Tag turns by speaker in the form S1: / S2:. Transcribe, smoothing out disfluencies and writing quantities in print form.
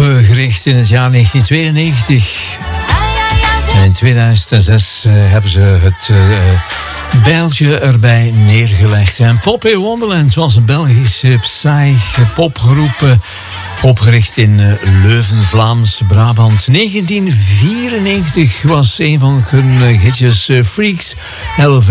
S1: Opgericht in het jaar 1992. En in 2006 hebben ze het bijltje erbij neergelegd. En Pop in Wonderland was een Belgische psych-popgroep. Opgericht in Leuven, Vlaams-Brabant. 1994 was een van hun hitjes Freaks.